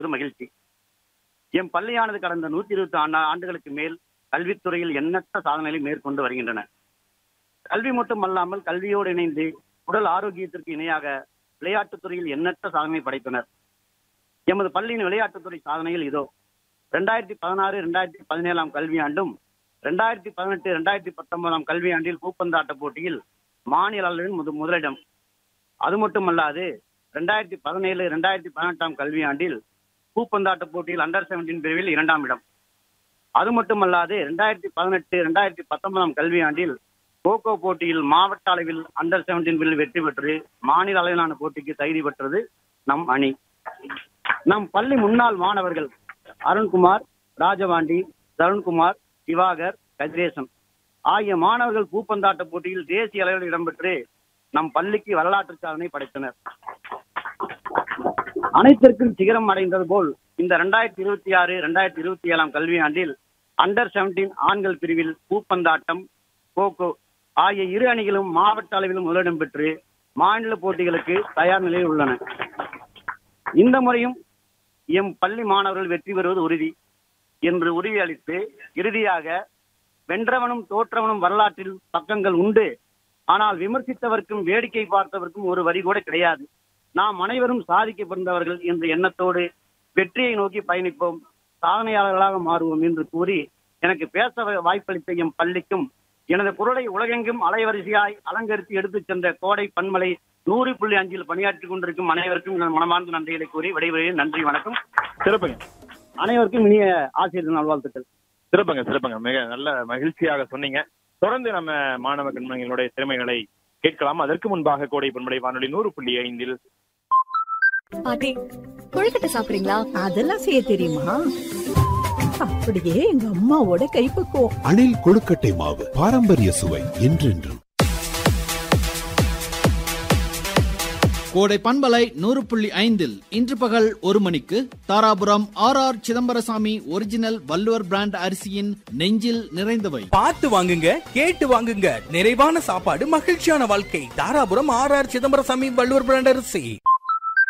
ஒரு மகிழ்ச்சி. எம் பள்ளியானது கடந்த 120 ஆண்டுகளுக்கு மேல் கல்வித்துறையில் எண்ணற்ற சாதனைகளை மேற்கொண்டு வருகின்றன. கல்வி மட்டுமல்லாமல் கல்வியோடு இணைந்து உடல் ஆரோக்கியத்திற்கு இணையாக விளையாட்டுத் துறையில் எண்ணற்ற சாதனை படைத்தனர். எமது பள்ளியின் விளையாட்டுத்துறை சாதனையில் இதோ 2016-2017 கல்வியாண்டும் 2018-2019 கல்வியாண்டில் பூப்பந்தாட்ட போட்டியில் மாநில அளவில் முதலிடம். அது மட்டுமல்லாது 2017-2018 கல்வியாண்டில் பூப்பந்தாட்ட போட்டியில் அண்டர் 17 பிரிவில் 2ஆம் இடம். அது மட்டுமல்லாது 2018-2019 கல்வியாண்டில் கோகோ போட்டியில் மாவட்ட அளவில் அண்டர் 17 பிரிவில் வெற்றி பெற்று மாநில அளவிலான போட்டிக்கு தகுதி பெற்றது நம் அணி. நம் பள்ளி முன்னாள் மாணவர்கள் அருண்குமார், ராஜவாண்டி, தருண்குமார், திவாகர், கதிரேசன் ஆகிய மாணவர்கள் பூப்பந்தாட்ட போட்டியில் தேசிய அளவில் இடம்பெற்று நம் பள்ளிக்கு வரலாற்று சாதனை படைத்தனர். அனைத்திற்கும் சிகரம் அடைந்தது போல் இந்த 2026-2027 கல்வியாண்டில் அண்டர் 17 ஆண்கள் பிரிவில் பூப்பந்தாட்டம், கோகோ ஆகிய இரு அணிகளும் மாவட்ட அளவிலும் முதலிடம் பெற்று மாநில போட்டிகளுக்கு தயார் நிலையில் உள்ளன. இந்த முறையும் எம் பள்ளி மாணவர்கள் வெற்றி பெறுவது உறுதி என்று உறுதியளித்து இறுதியாக வென்றவனும் தோற்றவனும் வரலாற்றில் பக்கங்கள் உண்டு, ஆனால் விமர்சித்தவர்க்கும் வேடிக்கை பார்த்தவர்க்கும் ஒரு வரி கூட கிடையாது. நாம் அனைவரும் சாதிக்க பிறந்தவர்கள் என்ற எண்ணத்தோடு வெற்றியை நோக்கி பயணிப்போம், சாதனையாளர்களாக மாறுவோம் என்று கூறி எனக்கு பேச வாய்ப்பளித்த எம் பள்ளிக்கும் எனது குரலை உலகெங்கும் அலைவரிசையாய் அலங்கரித்து எடுத்துச் சென்ற கோடை பண்பலை 100.5 பணியாற்றிக் கொண்டிருக்கும் அனைவருக்கும் எனது மனமார்ந்த நன்றிகளை கூறி விடைபெறுகிறேன். நன்றி, வணக்கம். சிறப்புங்க. அனைவருக்கும் இனிய ஆசிரியர் நல்வாழ்த்துக்கள். சிறப்புங்க. மிக நல்ல மகிழ்ச்சியாக சொன்னீங்க. தொடர்ந்து நம்ம மாணவ கண்மணிகளுடைய திறமைகளை கேட்கலாம். அதற்கு முன்பாக கோடை பண்பலை வானொலி 100.5 பாட்டி, கொழுக்கட்டை சாப்பிடுறீங்களா? அதெல்லாம் செய்ய தெரியுமா? அப்படியே எங்க அம்மாவோட கைப்பக்குவம். அணில் கொழுக்கட்டை மாவு, பாரம்பரிய சுவை என்றென்றும். கோடை பண்பலை 100.5 இன்று பகல் 1 மணிக்கு Dharapuram R Chidambarasamy original Valluvar brand அரிசியின் நெஞ்சில் நிறைந்தவை. பார்த்து வாங்குங்க, கேட்டு வாங்குங்க. நிறைவான சாப்பாடு, மகிழ்ச்சியான வாழ்க்கை. தாராபுரம் ஆர் சிதம்பரசாமி வள்ளுவர் பிராண்ட் அரிசி.